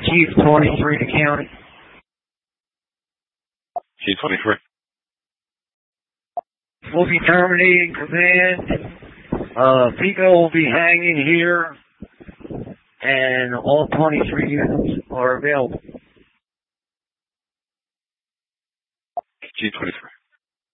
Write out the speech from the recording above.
Chief 23 to county. Chief 23. We'll be terminating command. Pico will be hanging here, and all 23 units are available. Chief 23.